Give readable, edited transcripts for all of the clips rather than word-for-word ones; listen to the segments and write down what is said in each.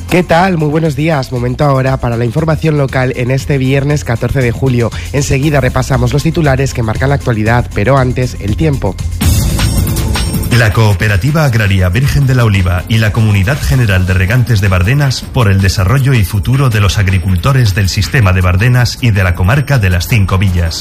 ¿Qué tal? Muy buenos días. Momento ahora para la información local en este viernes 14 de julio. Enseguida repasamos los titulares que marcan la actualidad, pero antes el tiempo. La Cooperativa Agraria Virgen de la Oliva y la Comunidad General de Regantes de Bardenas por el desarrollo y futuro de los agricultores del sistema de Bardenas y de la comarca de las 5 villas.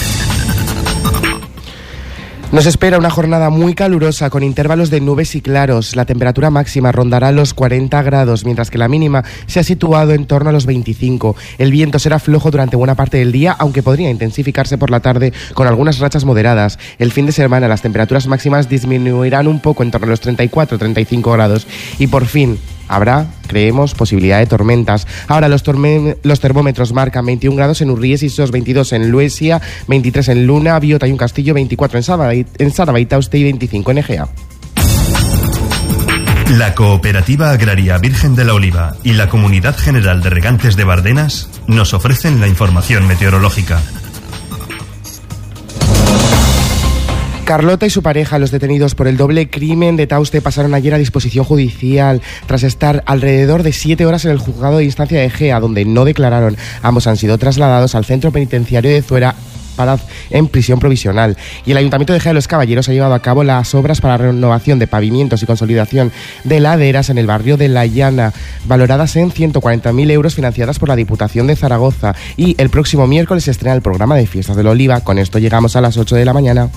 Nos espera una jornada muy calurosa con intervalos de nubes y claros. La temperatura máxima rondará los 40 grados, mientras que la mínima se ha situado en torno a los 25. El viento será flojo durante buena parte del día, aunque podría intensificarse por la tarde con algunas rachas moderadas. El fin de semana las temperaturas máximas disminuirán un poco en torno a los 34-35 grados y por fin habrá, creemos, posibilidad de tormentas. Ahora los termómetros marcan 21 grados en Urries y Sos, 22 en Luesia, 23 en Luna, Biota y un Castillo, 24 en Sarabaittauste y 25 en Egea. La Cooperativa Agraria Virgen de la Oliva y la Comunidad General de Regantes de Bardenas nos ofrecen la información meteorológica. Carlota y su pareja, los detenidos por el doble crimen de Tauste, pasaron ayer a disposición judicial tras estar alrededor de 7 horas en el juzgado de instancia de Egea, donde no declararon. Ambos han sido trasladados al centro penitenciario de Zuera Paz en prisión provisional. Y el Ayuntamiento de Egea de los Caballeros ha llevado a cabo las obras para renovación de pavimentos y consolidación de laderas en el barrio de La Llana, valoradas en 140.000 euros, financiadas por la Diputación de Zaragoza. Y el próximo miércoles se estrena el programa de Fiestas del Oliva. Con esto llegamos a las 8 de la mañana.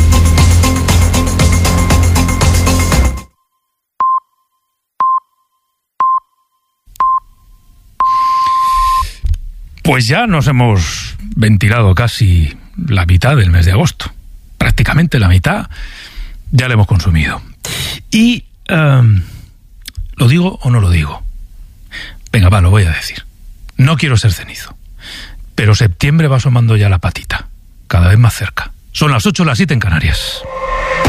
Pues ya nos hemos ventilado casi la mitad del mes de agosto. Prácticamente la mitad ya la hemos consumido. Y, ¿lo digo o no lo digo? Venga, va, lo voy a decir. No quiero ser cenizo, pero septiembre va asomando ya la patita, cada vez más cerca. Son las 8, las 7 en Canarias.